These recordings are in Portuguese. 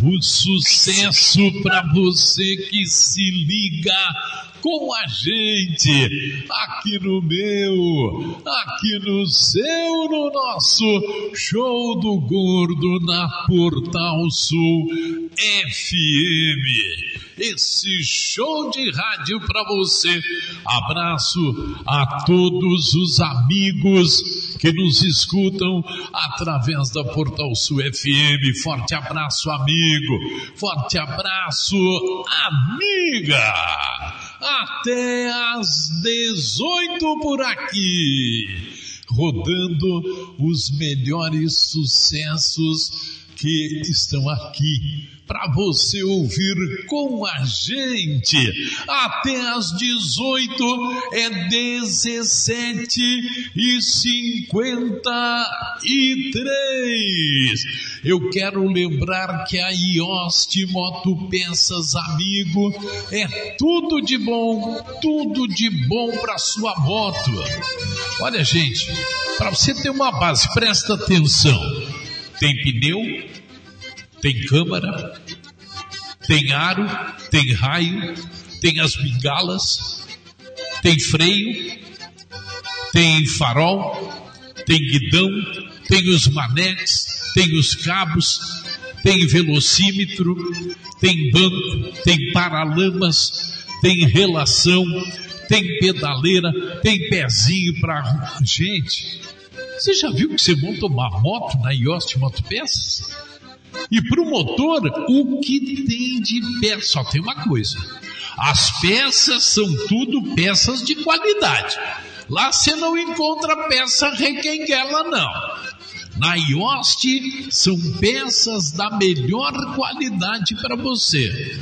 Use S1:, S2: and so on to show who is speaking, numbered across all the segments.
S1: O sucesso para você que se liga com a gente, aqui no meu, aqui no seu, no nosso Show do Gordo na Portal Sul FM. Esse show de rádio para você. Abraço a todos os amigos que nos escutam através da Portal Sul FM. Forte abraço, amigo. Forte abraço, amiga. Até às 18 por aqui, rodando os melhores sucessos que estão aqui para você ouvir com a gente. Até às 18 é 17h53. Eu quero lembrar que a Ioste Motopeças, amigo, é tudo de bom para sua moto. Olha, gente, para você ter uma base, presta atenção. Tem pneu, tem câmara, tem aro, tem raio, tem as bengalas, tem freio, tem farol, tem guidão, tem os manetes, tem os cabos, tem velocímetro, tem banco, tem paralamas, tem relação, tem pedaleira, tem pezinho para... Gente, você já viu que você monta uma moto na Ioste Motopeças? E para o motor, o que tem de peça? Só tem uma coisa. As peças são tudo peças de qualidade. Lá você não encontra peça requenguela, não. Na Ioste são peças da melhor qualidade para você.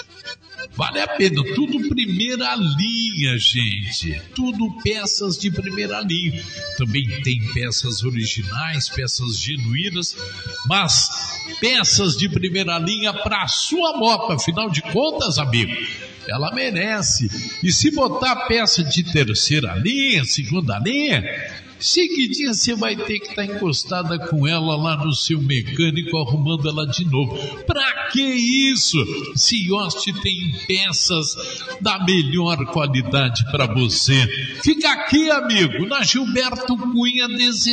S1: Vale a pena, tudo primeira linha, gente. Tudo peças de primeira linha. Também tem peças originais, peças genuínas, mas peças de primeira linha para a sua moto. Afinal de contas, amigo, ela merece. E se botar peça de terceira linha, segunda linha, seguidinha você vai ter que estar encostada com ela lá no seu mecânico, arrumando ela de novo. Pra que isso? Se Ioste tem peças da melhor qualidade para você. Fica aqui, amigo, na Gilberto Cunha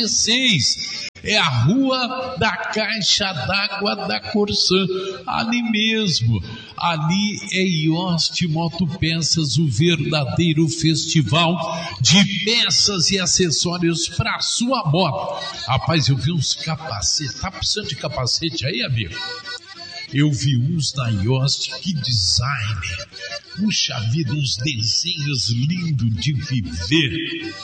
S1: 16. É a Rua da Caixa d'Água da Corsã, ali mesmo. Ali é Ioste Motopeças, o verdadeiro festival de peças e acessórios para sua moto. Rapaz, eu vi uns capacetes. Tá precisando de capacete aí, amigo? Eu vi uns da Ioste, que design. Puxa vida, uns desenhos lindos de viver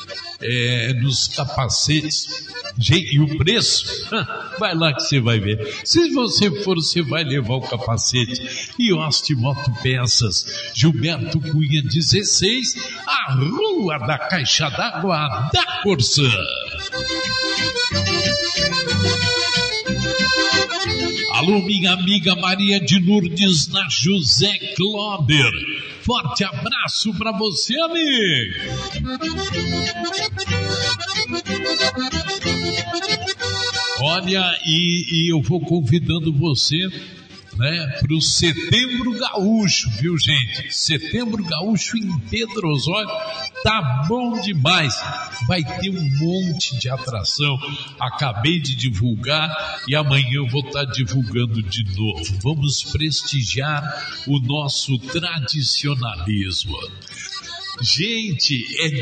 S1: nos capacetes. Gente, e o preço? Vai lá que você vai ver. Se você for, você vai levar o capacete. Ioste Motopeças, Gilberto Cunha 16, a Rua da Caixa d'Água da Corsã. Alô, minha amiga Maria de Lourdes, na José Clober. Forte abraço para você, amigo. Olha, e eu vou convidando você, né, para o Setembro Gaúcho, viu, gente? Setembro Gaúcho em Pedro Osório, tá bom demais. Vai ter um monte de atração. Acabei de divulgar e amanhã eu vou estar divulgando de novo. Vamos prestigiar o nosso tradicionalismo. Gente, é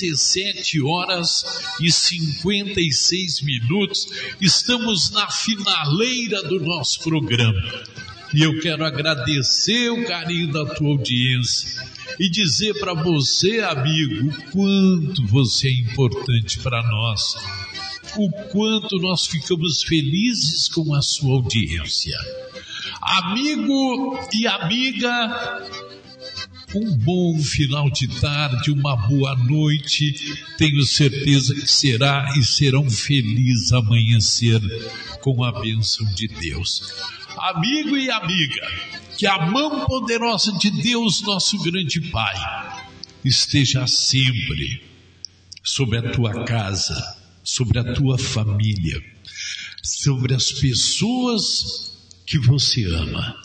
S1: 17h56. Estamos na finaleira do nosso programa. E eu quero agradecer o carinho da tua audiência e dizer para você, amigo, o quanto você é importante para nós. O quanto nós ficamos felizes com a sua audiência. Amigo e amiga, um bom final de tarde, uma boa noite. Tenho certeza que será e serão felizes amanhecer com a bênção de Deus. Amigo e amiga, que a mão poderosa de Deus, nosso grande Pai, esteja sempre sobre a tua casa, sobre a tua família, sobre as pessoas que você ama.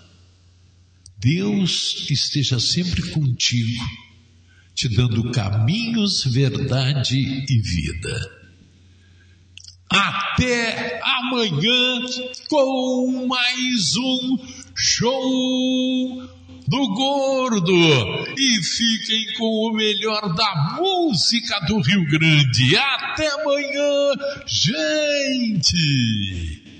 S1: Deus esteja sempre contigo, te dando caminhos, verdade e vida. Até amanhã com mais um show do Gordo. E fiquem com o melhor da música do Rio Grande. Até amanhã, gente!